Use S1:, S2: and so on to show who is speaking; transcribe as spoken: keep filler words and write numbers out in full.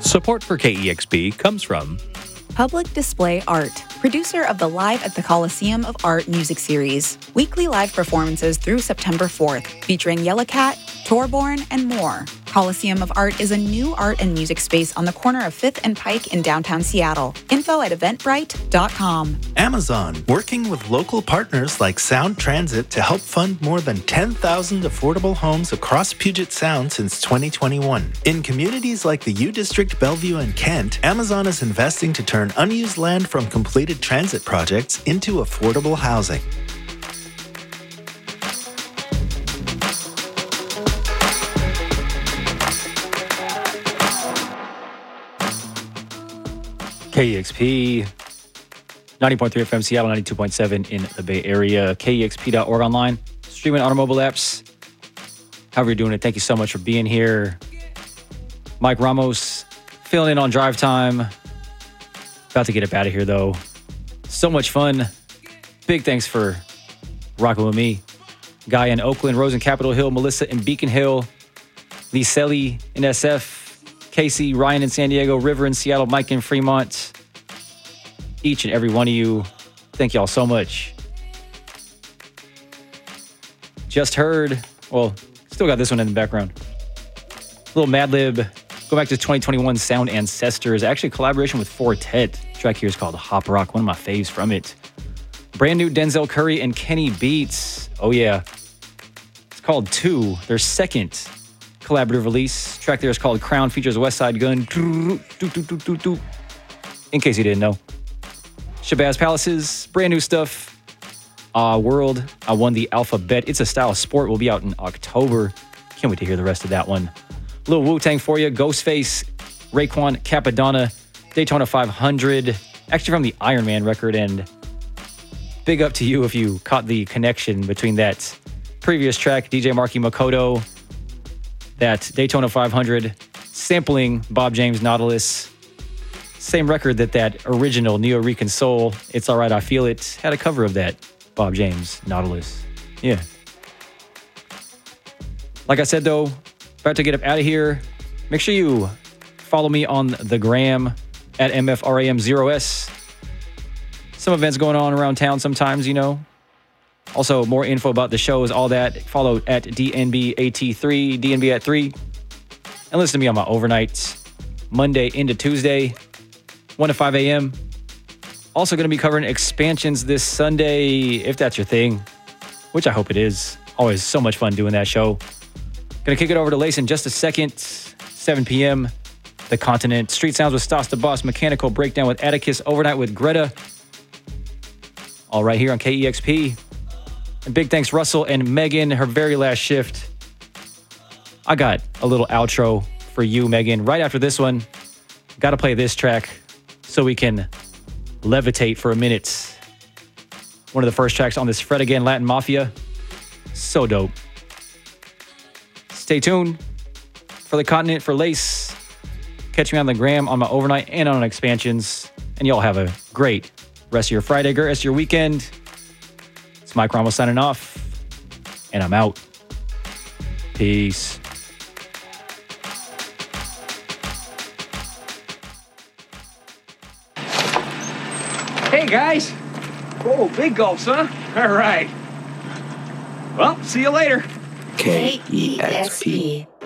S1: Support for K E X P comes from
S2: Public Display Art, producer of the Live at the Coliseum of Art music series. Weekly live performances through September fourth, featuring Yellowcat, Torborn, and more. Coliseum of Art is a new art and music space on the corner of fifth and Pike in downtown Seattle. Info at eventbrite dot com.
S3: Amazon, working with local partners like Sound Transit to help fund more than ten thousand affordable homes across Puget Sound since twenty twenty-one. In communities like the U District, Bellevue, and Kent, Amazon is investing to turn unused land from completed transit projects into affordable housing.
S4: K E X P, ninety point three F M Seattle, ninety-two point seven in the Bay Area, K E X P dot org online, streaming automobile apps. However you're doing it, thank you so much for being here. Mike Ramos, filling in on drive time. About to get up out of here, though. So much fun. Big thanks for rocking with me. Guy in Oakland, Rose in Capitol Hill, Melissa in Beacon Hill, Lee Selly in S F, Casey, Ryan in San Diego, River in Seattle, Mike in Fremont. Each and every one of you, thank y'all so much. Just heard, well, still got this one in the background. Little Mad Lib, go back to twenty twenty-one Sound Ancestors. Actually, a collaboration with Four Tet. The track here is called Hop Rock, one of my faves from it. Brand new Denzel Curry and Kenny Beats. Oh, yeah. It's called Two, their second collaborative release. Track there is called Crown, features Westside Gun. In case you didn't know. Shabazz Palaces, brand new stuff. Uh, World, I won the Alphabet. It's a Style of Sport, will be out in October. Can't wait to hear the rest of that one. Little Wu-Tang for you. Ghostface, Raekwon, Capadonna, Daytona five hundred. Actually from the Iron Man record, and big up to you if you caught the connection between that previous track, D J Marky Makoto, that Daytona five hundred, sampling Bob James Nautilus. Same record that that original Neo Rican Soul, It's Alright I Feel It, had a cover of that Bob James Nautilus. Yeah. Like I said, though, about to get up out of here. Make sure you follow me on the gram at M F R A M zero S. Some events going on around town sometimes, you know. Also, more info about the shows, all that. Follow at D N B A T three, D N B at three. And listen to me on my overnights, Monday into Tuesday, one to five a.m. Also going to be covering expansions this Sunday, if that's your thing, which I hope it is. Always so much fun doing that show. Going to kick it over to Lace in just a second, seven p.m. The Continent. Street Sounds with Stas the Boss. Mechanical Breakdown with Atticus. Overnight with Greta. All right here on K E X P. And big thanks, Russell and Megan, her very last shift. I got a little outro for you, Megan. Right after this one, got to play this track so we can levitate for a minute. One of the first tracks on this Fred Again Latin Mafia. So dope. Stay tuned for The Continent, for Lace. Catch me on the gram, on my overnight, and on expansions. And y'all have a great rest of your Friday, great rest of your weekend. It's Mike Ramos signing off, and I'm out. Peace.
S5: Hey, guys. Whoa, big gulps, huh? All right. Well, see you later.
S6: K E X P.